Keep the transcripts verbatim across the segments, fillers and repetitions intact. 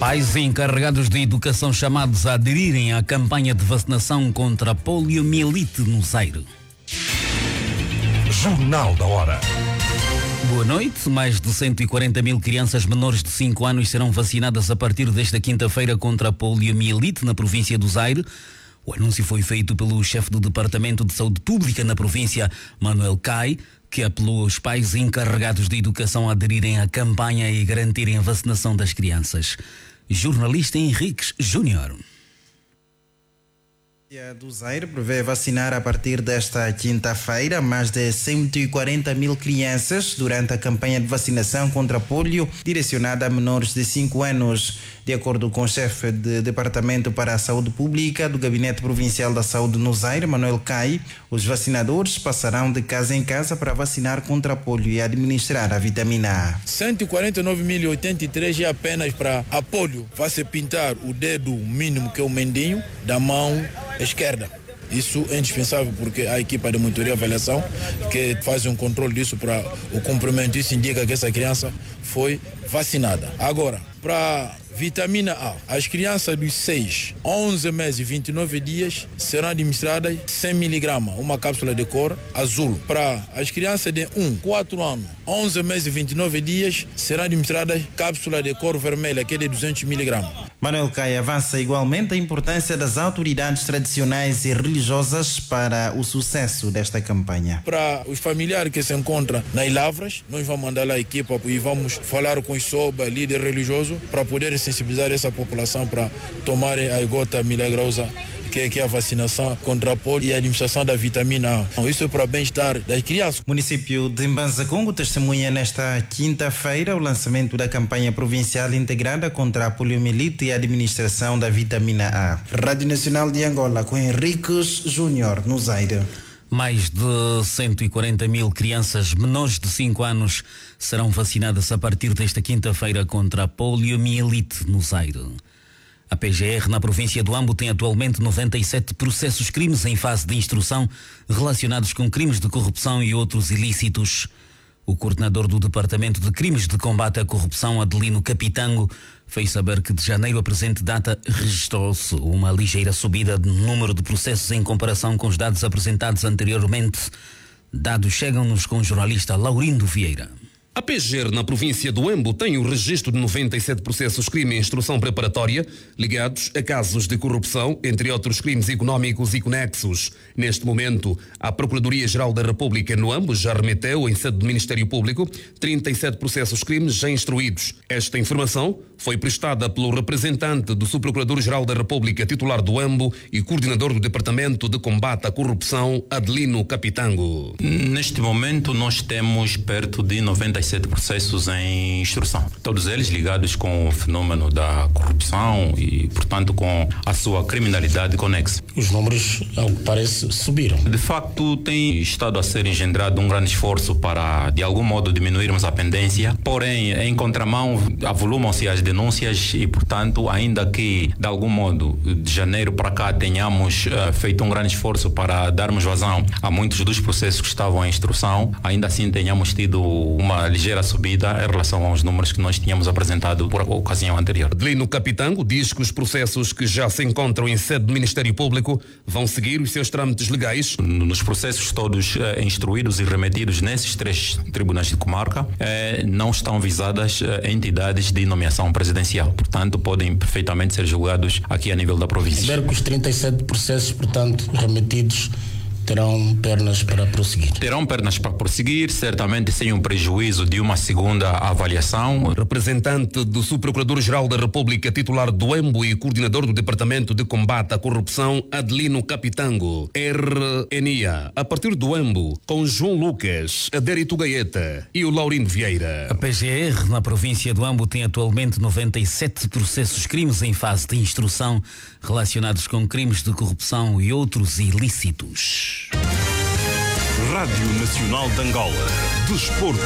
Pais encarregados de educação chamados a aderirem à campanha de vacinação contra a poliomielite no Zaire. Jornal da Hora. Boa noite. Mais de cento e quarenta mil crianças menores de cinco anos serão vacinadas a partir desta quinta-feira contra a poliomielite na província do Zaire. O anúncio foi feito pelo chefe do Departamento de Saúde Pública na província, Manuel Cai, que apelou aos pais encarregados de educação a aderirem à campanha e garantirem a vacinação das crianças. Jornalista Henriques Júnior. A do Zaire prevê vacinar a partir desta quinta-feira mais de cento e quarenta mil crianças durante a campanha de vacinação contra a polio direcionada a menores de cinco anos. De acordo com o chefe de Departamento para a Saúde Pública do Gabinete Provincial da Saúde no Zaire, Manuel Cai, os vacinadores passarão de casa em casa para vacinar contra a polio e administrar a vitamina A. cento e quarenta e nove mil e oitenta e três é apenas para a polio. Vai-se pintar o dedo mínimo, que é o mendinho, da mão esquerda. Isso é indispensável porque a equipa de monitoria e avaliação que faz um controle disso para o cumprimento, isso indica que essa criança foi vacinada. Agora, para vitamina A, as crianças dos seis, onze meses e vinte e nove dias serão administradas cem miligramas, uma cápsula de cor azul. Para as crianças de um, quatro anos, onze meses e vinte e nove dias serão administradas cápsula de cor vermelha, que é de duzentos miligramas. Manuel Cai avança igualmente a importância das autoridades tradicionais e religiosas para o sucesso desta campanha. Para os familiares que se encontram nas lavras, nós vamos mandar lá a equipa e vamos falar com os soba, líder religioso, para poder sensibilizar essa população para tomarem a gota milagrosa, que é a vacinação contra a polio e a administração da vitamina A. Isso é para o bem-estar das crianças. O município de Mbanza-Congo testemunha nesta quinta-feira o lançamento da campanha provincial integrada contra a poliomielite e a administração da vitamina A. Rádio Nacional de Angola, com Henriques Júnior, no Zaire. Mais de cento e quarenta mil crianças menores de cinco anos serão vacinadas a partir desta quinta-feira contra a poliomielite no Zaire. A P G R na província do Ambo tem atualmente noventa e sete processos crimes em fase de instrução relacionados com crimes de corrupção e outros ilícitos. O coordenador do Departamento de Crimes de Combate à Corrupção, Adelino Capitango, fez saber que de janeiro a presente data registrou-se uma ligeira subida no número de processos em comparação com os dados apresentados anteriormente. Dados chegam-nos com o jornalista Laurindo Vieira. A P G R na província do Embu tem o registro de noventa e sete processos crime em instrução preparatória ligados a casos de corrupção, entre outros crimes económicos e conexos. Neste momento, a Procuradoria-Geral da República no Embu já remeteu, em sede do Ministério Público, trinta e sete processos crimes já instruídos. Esta informação foi prestada pelo representante do Subprocurador-Geral da República, titular do Embu e coordenador do Departamento de Combate à Corrupção, Adelino Capitango. Neste momento, nós temos perto de noventa e sete processos em instrução, todos eles ligados com o fenômeno da corrupção e, portanto, com a sua criminalidade conexa. Os números, ao que parece, subiram. De facto, tem estado a ser engendrado um grande esforço para, de algum modo, diminuirmos a pendência, porém, em contramão, avolumam-se as denúncias e, portanto, ainda que, de algum modo, de janeiro para cá tenhamos uh, feito um grande esforço para darmos vazão a muitos dos processos que estavam em instrução, ainda assim tenhamos tido uma ligeira subida em relação aos números que nós tínhamos apresentado por ocasião anterior. Adelino Capitango diz que os processos que já se encontram em sede do Ministério Público vão seguir os seus trâmites legais. Nos processos todos eh, instruídos e remetidos nesses três tribunais de comarca, eh, não estão visadas eh, entidades de nomeação presidencial. Portanto, podem perfeitamente ser julgados aqui a nível da província. Espero que os trinta e sete processos, portanto, remetidos terão pernas para prosseguir. Terão pernas para prosseguir, certamente sem um prejuízo de uma segunda avaliação. Representante do Subprocurador-Geral da República, titular do Embu e coordenador do Departamento de Combate à Corrupção, Adelino Capitango. R N I A, a partir do Embu, com João Lucas, Adérito Gaeta e o Laurindo Vieira. A P G R na província do Ambo tem atualmente noventa e sete processos crimes em fase de instrução relacionados com crimes de corrupção e outros ilícitos. Rádio Nacional de Angola. Desporto.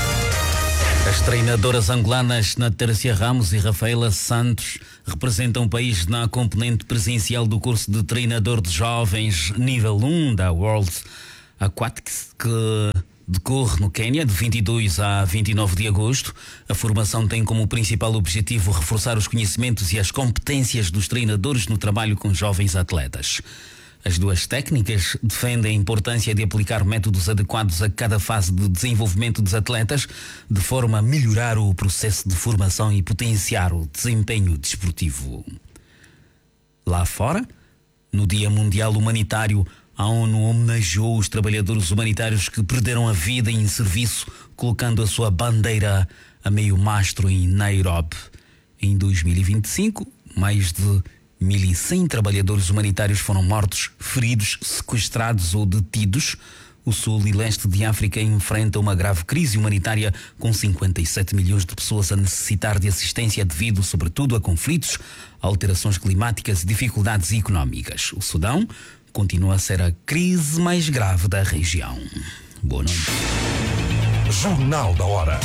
As treinadoras angolanas Natércia Ramos e Rafaela Santos representam o país na componente presencial do curso de treinador de jovens nível um da World Aquatics, que Decorre no Quênia de vinte e dois a vinte e nove de agosto. A formação tem como principal objetivo reforçar os conhecimentos e as competências dos treinadores no trabalho com jovens atletas. As duas técnicas defendem a importância de aplicar métodos adequados a cada fase de desenvolvimento dos atletas, de forma a melhorar o processo de formação e potenciar o desempenho desportivo. Lá fora, no Dia Mundial Humanitário, a ONU homenageou os trabalhadores humanitários que perderam a vida em serviço, colocando a sua bandeira a meio mastro em Nairobi. Em dois mil e vinte e cinco, mais de mil e cem trabalhadores humanitários foram mortos, feridos, sequestrados ou detidos. O sul e leste de África enfrenta uma grave crise humanitária, com cinquenta e sete milhões de pessoas a necessitar de assistência devido, sobretudo, a conflitos, alterações climáticas e dificuldades económicas. O Sudão continua a ser a crise mais grave da região. Boa noite. Jornal da Hora.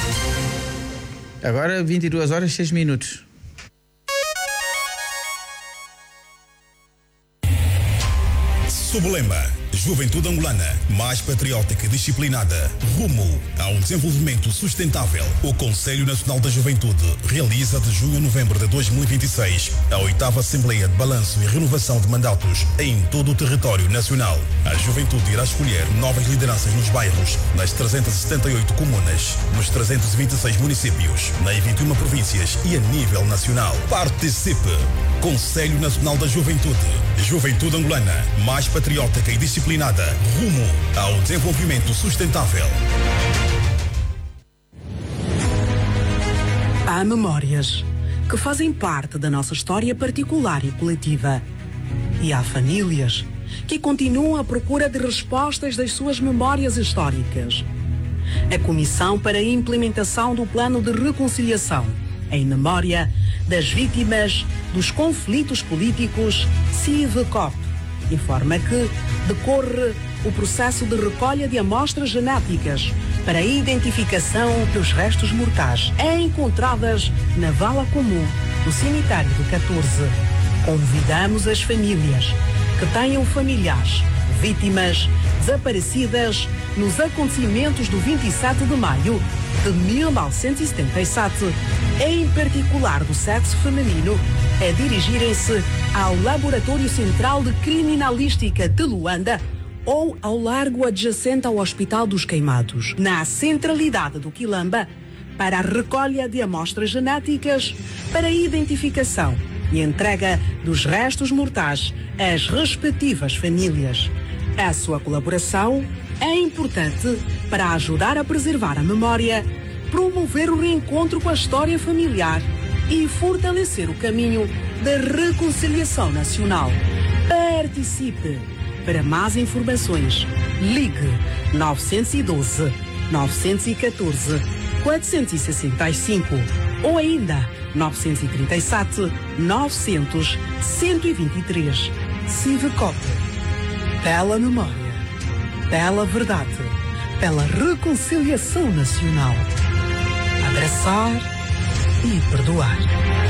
Agora vinte e duas horas e seis minutos. Sob o lema Juventude Angolana, mais patriótica e disciplinada, rumo a um desenvolvimento sustentável, o Conselho Nacional da Juventude realiza de junho a novembro de dois mil e vinte e seis a oitava Assembleia de Balanço e Renovação de Mandatos em todo o território nacional. A juventude irá escolher novas lideranças nos bairros, nas trezentas e setenta e oito comunas, nos trezentos e vinte e seis municípios, nas vinte e uma províncias e a nível nacional. Participe! Conselho Nacional da Juventude. Juventude Angolana, mais patriótica e disciplinada, rumo ao desenvolvimento sustentável. Há memórias que fazem parte da nossa história particular e coletiva. E há famílias que continuam à procura de respostas das suas memórias históricas. A Comissão para a Implementação do Plano de Reconciliação, em memória das vítimas dos conflitos políticos, CIVCOP, informa que decorre o processo de recolha de amostras genéticas para a identificação dos restos mortais encontradas na vala comum do cemitério do catorze. Convidamos as famílias que tenham familiares vítimas desaparecidas nos acontecimentos do vinte e sete de maio de mil novecentos e setenta e sete, em particular do sexo feminino, a dirigirem-se ao Laboratório Central de Criminalística de Luanda ou ao largo adjacente ao Hospital dos Queimados, na centralidade do Quilamba, para a recolha de amostras genéticas para a identificação e entrega dos restos mortais às respectivas famílias. A sua colaboração é importante para ajudar a preservar a memória, promover o reencontro com a história familiar e fortalecer o caminho da reconciliação nacional. Participe! Para mais informações, ligue nove um dois, nove um quatro, quatro seis cinco ou ainda nove três sete, nove zero zero, um dois três. CIVCOP. Pela memória, pela verdade, pela reconciliação nacional. Abraçar e perdoar.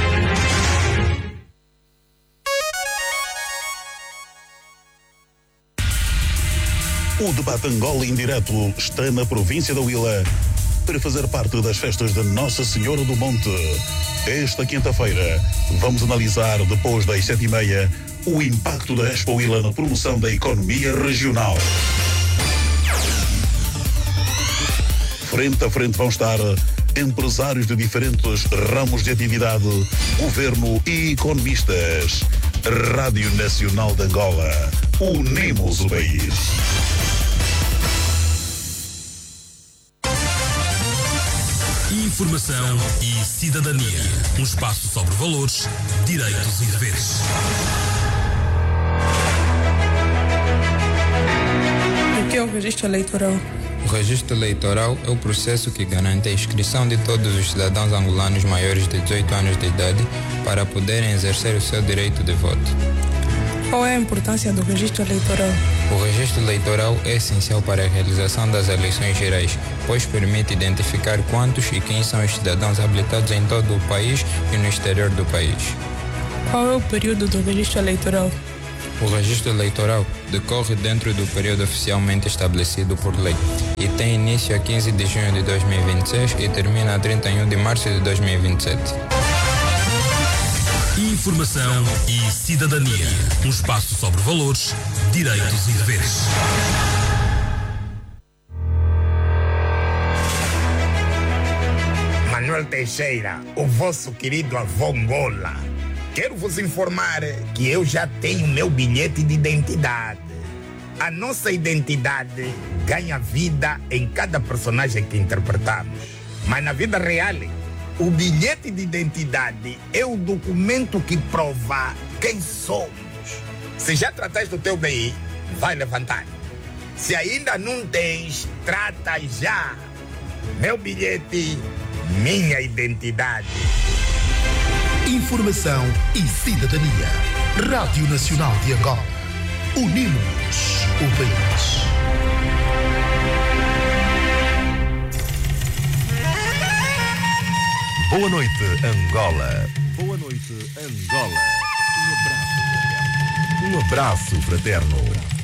O debate Angola em direto está na província da Huila para fazer parte das festas de Nossa Senhora do Monte. Esta quinta-feira vamos analisar, depois das sete e meia, o impacto da Expo Huila na promoção da economia regional. Frente a frente vão estar empresários de diferentes ramos de atividade, governo e economistas. Rádio Nacional de Angola. Unimos o país. Informação e cidadania. Um espaço sobre valores, direitos e deveres. O que é o registro eleitoral? O registro eleitoral é o processo que garante a inscrição de todos os cidadãos angolanos maiores de dezoito anos de idade para poderem exercer o seu direito de voto. Qual é a importância do registro eleitoral? O registro eleitoral é essencial para a realização das eleições gerais, pois permite identificar quantos e quem são os cidadãos habilitados em todo o país e no exterior do país. Qual é o período do registro eleitoral? O registro eleitoral decorre dentro do período oficialmente estabelecido por lei e tem início a quinze de junho de dois mil e vinte e seis e termina a trinta e um de março de dois mil e vinte e sete. Informação e cidadania. Um espaço sobre valores, direitos e deveres. Manuel Teixeira, o vosso querido avô Ngola. Quero vos informar que eu já tenho meu bilhete de identidade. A nossa identidade ganha vida em cada personagem que interpretamos. Mas na vida real, o bilhete de identidade é o documento que prova quem somos. Se já trataste do teu B I, vai levantar. Se ainda não tens, trata já. Meu bilhete, minha identidade. Informação e cidadania. Rádio Nacional de Angola. Unimos o país. Boa noite, Angola. Boa noite, Angola. Um abraço fraterno. Um abraço fraterno.